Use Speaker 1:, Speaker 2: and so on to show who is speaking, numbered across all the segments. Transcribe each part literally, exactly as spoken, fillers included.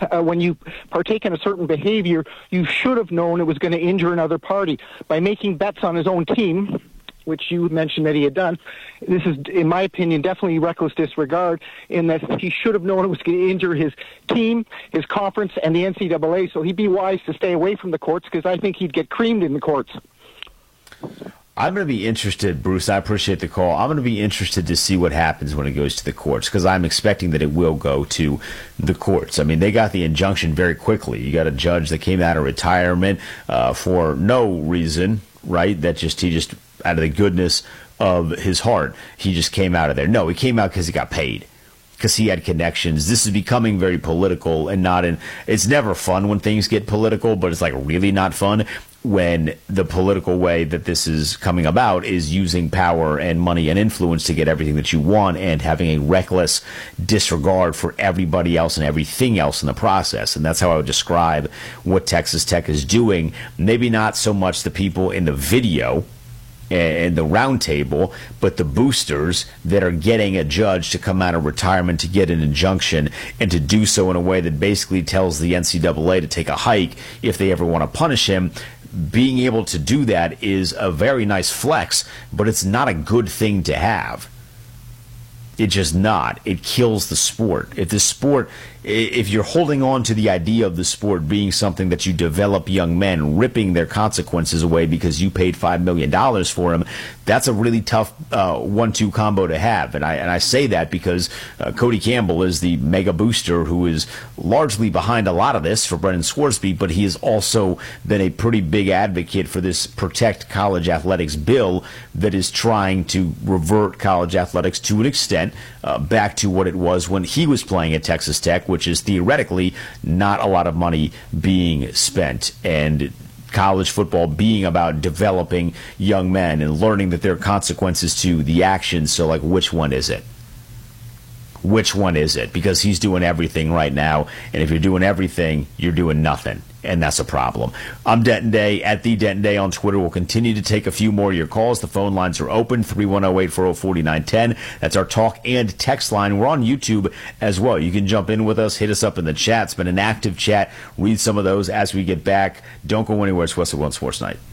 Speaker 1: uh, when you partake in a certain behavior, you should have known it was going to injure another party. By making bets on his own team, which you mentioned that he had done, this is, in my opinion, definitely reckless disregard, in that he should have known it was going to injure his team, his conference, and the N C double A, so he'd be wise to stay away from the courts, because I think he'd get creamed in the courts.
Speaker 2: I'm going to be interested, Bruce, I appreciate the call. I'm going to be interested to see what happens when it goes to the courts, because I'm expecting that it will go to the courts. I mean, they got the injunction very quickly. You got a judge that came out of retirement uh, for no reason, right? That just he just, out of the goodness of his heart, he just came out of there. No, he came out because he got paid, because he had connections. This is becoming very political, and not in, it's never fun when things get political, but it's like really not fun when the political way that this is coming about is using power and money and influence to get everything that you want, and having a reckless disregard for everybody else and everything else in the process. And that's how I would describe what Texas Tech is doing. Maybe not so much the people in the video and the round table, but the boosters that are getting a judge to come out of retirement to get an injunction, and to do so in a way that basically tells the N C double A to take a hike if they ever want to punish him. Being able to do that is a very nice flex, but it's not a good thing to have. It's just not. It kills the sport. If the sport, if you're holding on to the idea of the sport being something that you develop young men, ripping their consequences away because you paid five million dollars for them, that's a really tough uh, one two combo to have. And I and I say that because uh, Cody Campbell is the mega booster who is largely behind a lot of this for Brendan Scoresby, but he has also been a pretty big advocate for this Protect College Athletics bill that is trying to revert college athletics to an extent uh, back to what it was when he was playing at Texas Tech, which is theoretically not a lot of money being spent, and college football being about developing young men and learning that there are consequences to the actions. So, like, which one is it? Which one is it? Because he's doing everything right now, and if you're doing everything, you're doing nothing, and that's a problem. I'm Denton Day, at the Denton Day on Twitter. We'll continue to take a few more of your calls. The phone lines are open, three one zero, eight four zero, four nine one zero. That's our talk and text line. We're on YouTube as well. You can jump in with us, hit us up in the chat. It's been an active chat. Read some of those as we get back. Don't go anywhere. It's Westwood One Sports Night.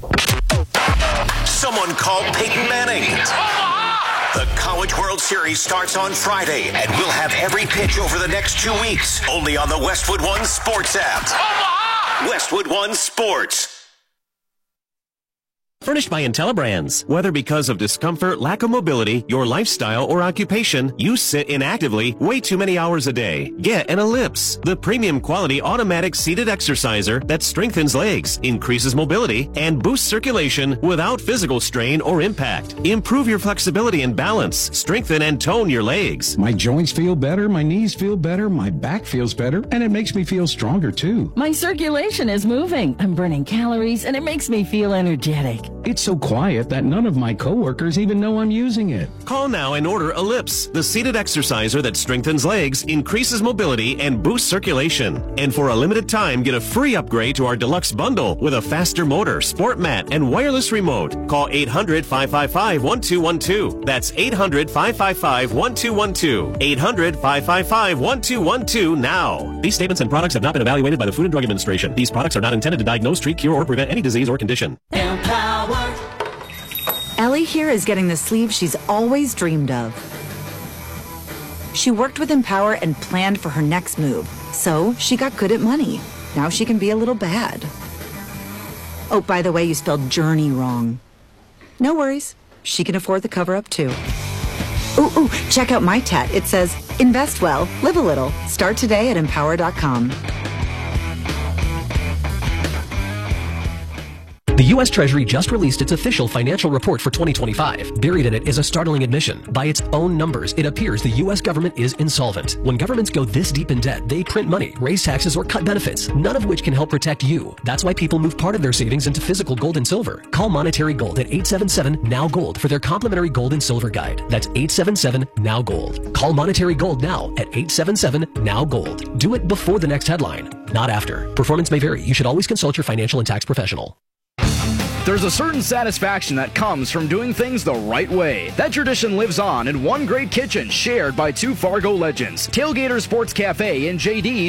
Speaker 3: Someone called Peyton Manning. The College World Series starts on Friday, and we'll have every pitch over the next two weeks, only on the Westwood One Sports app. Westwood One Sports.
Speaker 4: Furnished by IntelliBrands. Whether because of discomfort, lack of mobility, your lifestyle, or occupation, you sit inactively way too many hours a day. Get an Ellipse, the premium quality automatic seated exerciser that strengthens legs, increases mobility, and boosts circulation without physical strain or impact. Improve your flexibility and balance, strengthen and tone your legs.
Speaker 5: My joints feel better, my knees feel better, my back feels better, and it makes me feel stronger too.
Speaker 6: My circulation is moving. I'm burning calories, and it makes me feel energetic.
Speaker 5: It's so quiet that none of my coworkers even know I'm using it.
Speaker 4: Call now and order Ellipse, the seated exerciser that strengthens legs, increases mobility, and boosts circulation. And for a limited time, get a free upgrade to our deluxe bundle with a faster motor, sport mat, and wireless remote. Call eight hundred, five five five, one two one two. That's eight hundred, five five five, one two one two. eight hundred, five five five, one two one two now. These statements and products have not been evaluated by the Food and Drug Administration. These products are not intended to diagnose, treat, cure, or prevent any disease or condition.
Speaker 7: Empower. Ellie here is getting the sleeve she's always dreamed of. She worked with Empower and planned for her next move, so she got good at money. Now she can be a little bad. Oh, by the way, you spelled journey wrong. No worries. She can afford the cover-up, too. Ooh, ooh, check out my tat. It says, invest well, live a little. Start today at empower dot com.
Speaker 8: The U S Treasury just released its official financial report for twenty twenty-five. Buried in it is a startling admission. By its own numbers, it appears the U S government is insolvent. When governments go this deep in debt, they print money, raise taxes, or cut benefits, none of which can help protect you. That's why people move part of their savings into physical gold and silver. Call Monetary Gold at eight seven seven, N O W, GOLD for their complimentary gold and silver guide. That's eight seven seven, N O W, GOLD. Call Monetary Gold now at eight seven seven, N O W, GOLD. Do it before the next headline, not after. Performance may vary. You should always consult your financial and tax professional.
Speaker 9: There's a certain satisfaction that comes from doing things the right way. That tradition lives on in one great kitchen shared by two Fargo legends, Tailgater Sports Cafe and J D